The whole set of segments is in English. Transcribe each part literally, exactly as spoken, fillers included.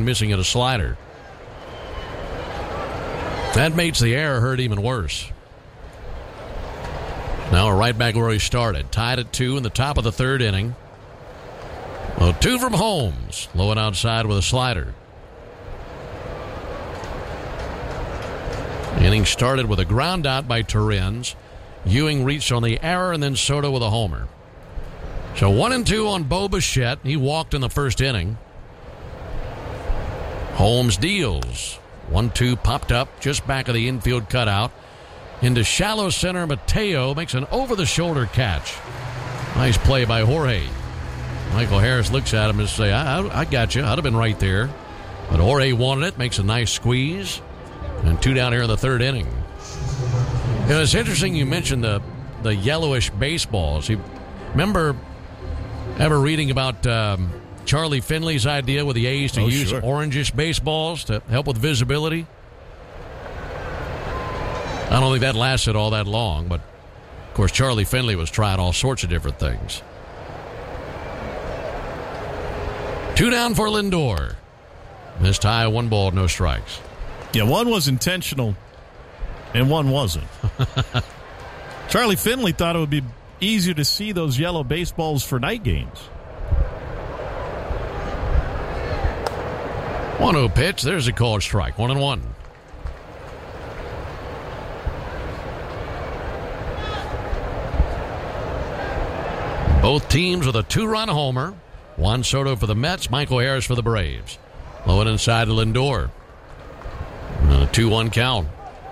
missing at a slider. That makes the error hurt even worse. Now we're right back where he started. Tied at two in the top of the third inning. Well, two from Holmes. Low and outside with a slider. The inning started with a ground out by Torrens. Ewing reached on the error, and then Soto with a homer. So one and two on Bo Bichette. He walked in the first inning. Holmes deals. One two popped up just back of the infield cutout. Into shallow center, Mateo makes an over-the-shoulder catch. Nice play by Jorge. Michael Harris looks at him and says, I, I, I got you. I'd have been right there. But Jorge wanted it, makes a nice squeeze. And two down here in the third inning. You know, it's interesting you mentioned the, the yellowish baseballs. You remember ever reading about um, Charlie Finley's idea with the A's to oh, use sure. orangish baseballs to help with visibility? I don't think that lasted all that long, but of course Charlie Finley was trying all sorts of different things. Two down for Lindor. Missed high, one ball, no strikes. Yeah, one was intentional and one wasn't. Charlie Finley thought it would be easier to see those yellow baseballs for night games. one oh pitch. There's a called strike. One and one. Both teams with a two-run homer. Juan Soto for the Mets, Michael Harris for the Braves. Low and inside to Lindor. And a two one count.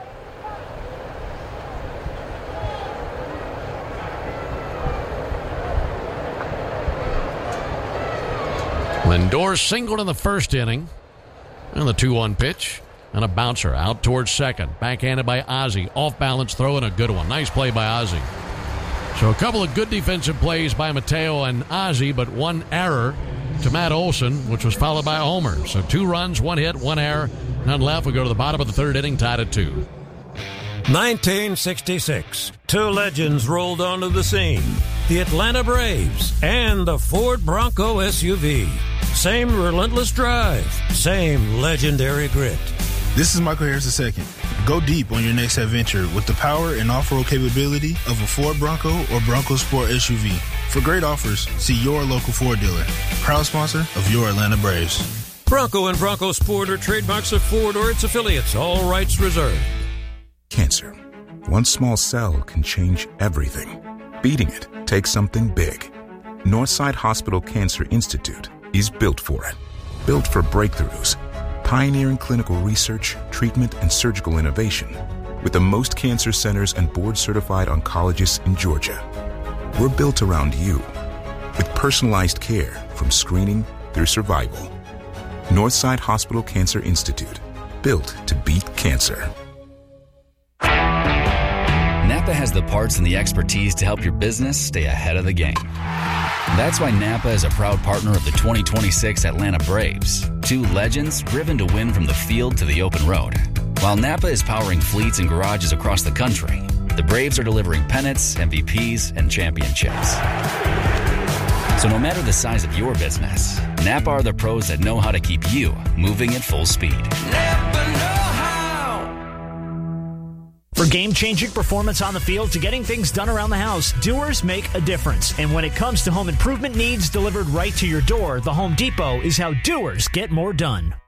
Lindor singled in the first inning. And the two one pitch. And a bouncer out towards second. Backhanded by Ozzie. Off balance throw and a good one. Nice play by Ozzie. So a couple of good defensive plays by Mateo and Ozzie, but one error to Matt Olson, which was followed by a homer. So two runs, one hit, one error, none left. We go to the bottom of the third inning, tied at two. nineteen sixty-six. Two legends rolled onto the scene. The Atlanta Braves and the Ford Bronco S U V. Same relentless drive, same legendary grit. This is Michael Harris the second. Go deep on your next adventure with the power and off-road capability of a Ford Bronco or Bronco Sport S U V. For great offers, see your local Ford dealer. Proud sponsor of your Atlanta Braves. Bronco and Bronco Sport are trademarks of Ford or its affiliates. All rights reserved. Cancer. One small cell can change everything. Beating it takes something big. Northside Hospital Cancer Institute is built for it. Built for breakthroughs. Pioneering clinical research, treatment, and surgical innovation with the most cancer centers and board-certified oncologists in Georgia. We're built around you with personalized care from screening through survival. Northside Hospital Cancer Institute, built to beat cancer. Napa has the parts and the expertise to help your business stay ahead of the game. That's why Napa is a proud partner of the twenty twenty-six Atlanta Braves, two legends driven to win from the field to the open road. While Napa is powering fleets and garages across the country, the Braves are delivering pennants, M V Ps, and championships. So no matter the size of your business, Napa are the pros that know how to keep you moving at full speed. Napa know how. For game-changing performance on the field to getting things done around the house, doers make a difference. And when it comes to home improvement needs delivered right to your door, the Home Depot is how doers get more done.